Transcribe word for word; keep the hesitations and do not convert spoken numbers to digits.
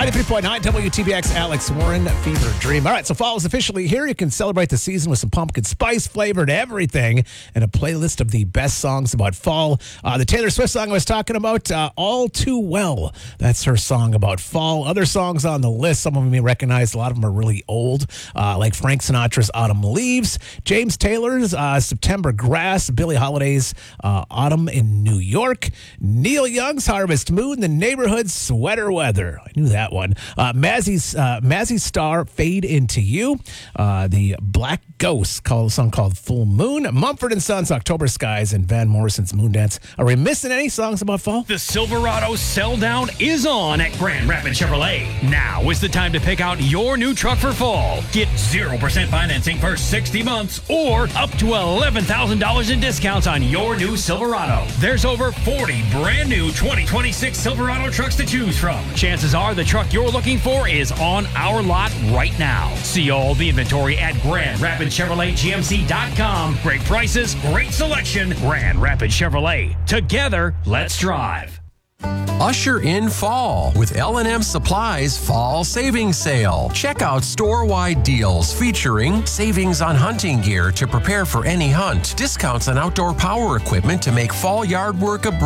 ninety-three point nine W T B X, Alex Warren, Fever Dream. All right, so fall is officially here. You can celebrate the season with some pumpkin spice flavored everything and a playlist of the best songs about fall. Uh, the Taylor Swift song I was talking about, uh, All Too Well. That's her song about fall. Other songs on the list, some of them you may recognize. A lot of them are really old, uh, like Frank Sinatra's Autumn Leaves, James Taylor's uh, September Grass, Billie Holiday's uh, Autumn in New York, Neil Young's Harvest Moon, The Neighborhood's Sweater Weather. I knew that one. Uh, Mazzy's uh, Mazzy Star, Fade Into You. Uh, the Black Ghosts, called a song called Full Moon. Mumford and Sons, October Skies, and Van Morrison's Moondance. Are we missing any songs about fall? The Silverado sell down is on at Grand Rapids Chevrolet. Now is the time to pick out your new truck for fall. Get zero percent financing for sixty months or up to eleven thousand dollars in discounts on your new Silverado. There's over forty brand new twenty twenty-six Silverado trucks to choose from. Chances are the truck you're looking for is on our lot right now. See all the inventory at Grand Rapids Chevrolet G M C dot com. Great prices, great selection. Grand Rapids Chevrolet. Together, let's drive. Usher in fall with L and M Supply's Fall Savings Sale. Check out store-wide deals featuring savings on hunting gear to prepare for any hunt, discounts on outdoor power equipment to make fall yard work a breeze.